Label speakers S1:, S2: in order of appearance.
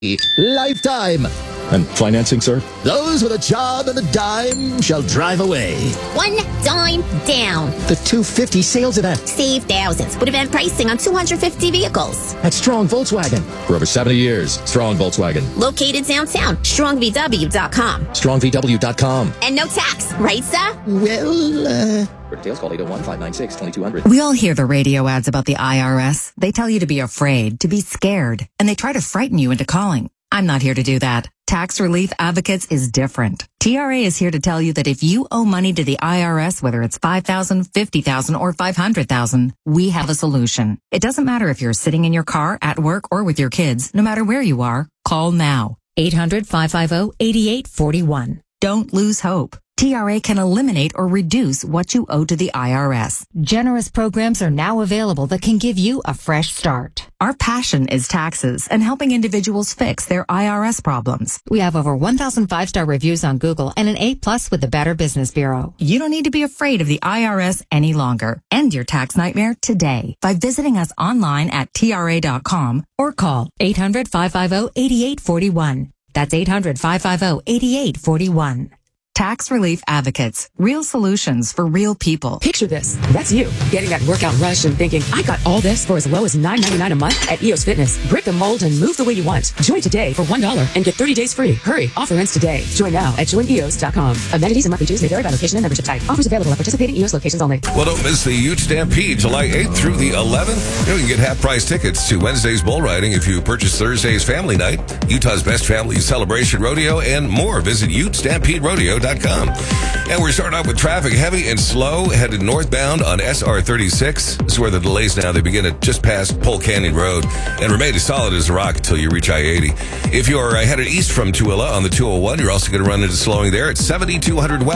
S1: Lifetime.
S2: And financing, sir?
S1: Those with a job and a dime shall drive away.
S3: One dime down.
S1: The 250 sales event.
S3: Save thousands with event pricing on 250 vehicles.
S1: At Strong Volkswagen.
S2: For over 70 years, Strong Volkswagen.
S3: Located downtown. StrongVW.com.
S2: StrongVW.com.
S3: And no tax, right, sir?
S1: Well,
S2: For details, call 801-596-2200.
S4: We all hear the radio ads about the IRS. They tell you to be afraid, to be scared, and they try to frighten you into calling. I'm not here to do that. Tax Relief Advocates is different. TRA is here to tell you that if you owe money to the IRS, whether it's $5,000, $50,000, or $500,000, we have a solution. It doesn't matter if you're sitting in your car, at work, or with your kids. No matter where you are, call now. 800-550-8841. Don't lose hope. TRA can eliminate or reduce what you owe to the IRS.
S5: Generous programs are now available that can give you a fresh start.
S4: Our passion is taxes and helping individuals fix their IRS problems.
S5: We have over 1,000 5-star reviews on Google and an A+ with the Better Business Bureau.
S4: You don't need to be afraid of the IRS any longer. End your tax nightmare today by visiting us online at TRA.com
S5: Or call 800-550-8841. That's 800-550-8841.
S4: Tax Relief Advocates. Real solutions for real people.
S6: Picture this. That's you, getting that workout rush and thinking, I got all this for as low as $9.99 a month at EOS Fitness. Break the mold and move the way you want. Join today for $1 and get 30 days free. Hurry, offer ends today. Join now at joineos.com. Amenities and monthly dues may vary by location and membership type. Offers available at participating EOS locations only.
S7: Well, don't miss the Ute Stampede, July 8th through the 11th. You can get half-price tickets to Wednesday's bull riding if you purchase Thursday's family night, Utah's best family celebration rodeo, and more. Visit UteStampedeRodeo.com. And we're starting off with traffic heavy and slow headed northbound on SR 36. This is where the delays now, they begin at just past Pole Canyon Road and remain as solid as a rock until you reach I-80. If you're headed east from Tooele on the 201, you're also going to run into slowing there at 7200 west.